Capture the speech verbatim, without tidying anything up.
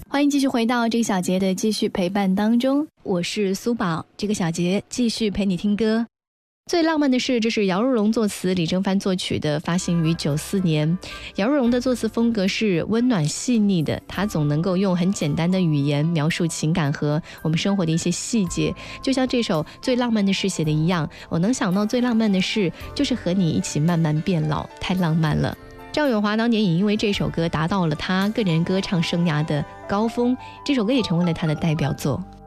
欢迎继续回到这个小节的继续陪伴当中，我是苏宝。这个小节继续陪你听歌。最浪漫的事，这是姚若龙作词，李正帆作曲的，发行于九四年。姚若龙的作词风格是温暖细腻的，他总能够用很简单的语言描述情感和我们生活的一些细节，就像这首最浪漫的事写的一样，我能想到最浪漫的事就是和你一起慢慢变老，太浪漫了。赵咏华当年也因为这首歌达到了他个人歌唱生涯的高峰，这首歌也成为了他的代表作。